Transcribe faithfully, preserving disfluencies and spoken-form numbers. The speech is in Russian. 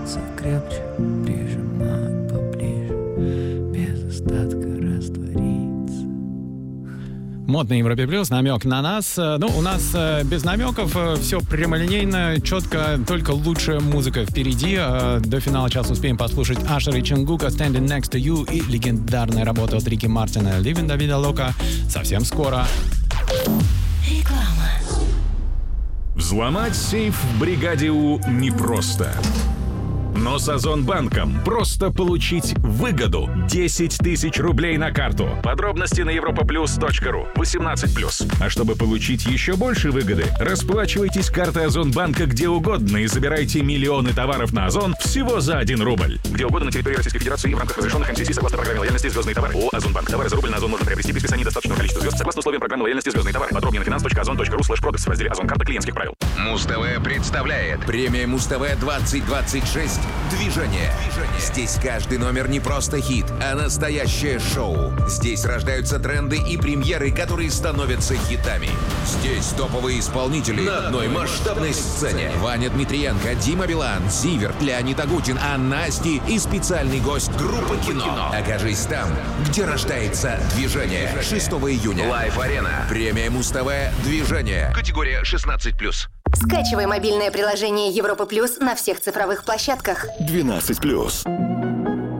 прижаться крепче, прижимать поближе, без остатка раствориться. Мод на Европе Плюс, намек на нас. Ну, у нас э, без намеков, э, все прямолинейно, четко, только лучшая музыка впереди. Э, до финала часа успеем послушать Ашер и Чонгука «Standing Next to You» и легендарная работа от Рики Мартина «Living Давида Лока» совсем скоро. Реклама. Взломать сейф в бригаде У непросто. Но с Озонбанком просто получить выгоду. десять тысяч рублей на карту. Подробности на европаплюс точка ру. восемнадцать плюс. А чтобы получить еще больше выгоды, расплачивайтесь картой Озонбанка где угодно и забирайте миллионы товаров на Озон всего за один рубль. Где угодно на территории Российской Федерации и в рамках разрешенных эн си си согласно программе лояльности «Звездные товары». ООО «Озонбанк». Товары за рубль на Озон можно приобрести при списании достаточного количества звезд согласно условиям программы лояльности «Звездные товары». Подробнее на финанс точка озон точка ру слэш продакс в разделе «Озон. Карта клиентских правил». Муз-ТВ представляет премия Муз-ТВ двадцать двадцать шесть «Движение». Здесь каждый номер не просто хит, а настоящее шоу. Здесь рождаются тренды и премьеры, которые становятся хитами. Здесь топовые исполнители на одной масштабной сцене. Ваня Дмитриенко, Дима Билан, Зиверт, Леонид Агутин, Анна Асти и специальный гость группа «Кино». Окажись там, где рождается «Движение». шестого июня. Лайв-арена. Премия Муз-ТВ «Движение». Категория шестнадцать плюс. Скачивай мобильное приложение Европа Плюс на всех цифровых площадках. двенадцать плюс.